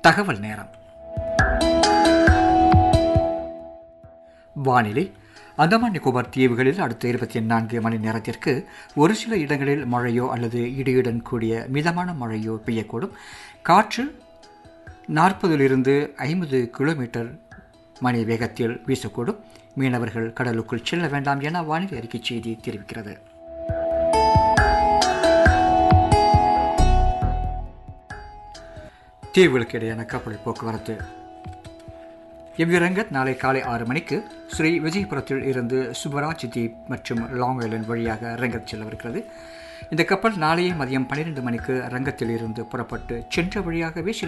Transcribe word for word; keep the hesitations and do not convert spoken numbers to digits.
தகவல் நேரம். வானிலை. அந்தமான் நிக்கோபார் தீவுகளில் அடுத்த இருபத்தி நான்கு மணி நேரத்திற்கு ஒரு சில இடங்களில் மழையோ அல்லது இடியுடன் கூடிய மிதமான மழையோ பெய்யக்கூடும். காற்று நாற்பதிலிருந்து ஐம்பது கிலோமீட்டர் மணி வேகத்தில் வீசக்கூடும். மீனவர்கள் கடலுக்குள் செல்ல வேண்டாம் என வானிலை அறிக்கை செய்தி தெரிவிக்கிறது. தீவுகளுக்கு இடையான கப்பல் போக்குவரத்து. எவ்வி ரங்கத் நாளை காலை ஆறு மணிக்கு ஸ்ரீ விஜயபுரத்தில் இருந்து சுபராஜ் தீப் மற்றும் லாங் ஐலண்ட் வழியாக ரங்கத் செல்லவிருக்கிறது. இந்த கப்பல் நாளையே மதியம் பன்னிரண்டு மணிக்கு ரங்கத்தில் இருந்து புறப்பட்டு சென்ற வழியாகவே